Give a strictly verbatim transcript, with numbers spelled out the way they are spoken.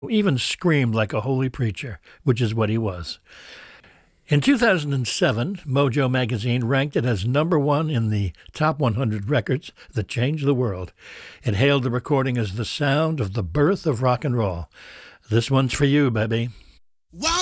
even screamed like a holy preacher, which is what he was. In two thousand seven, Mojo magazine ranked it as number one in the top one hundred records that changed the world. It hailed the recording as the sound of the birth of rock and roll. This one's for you, baby. Wow.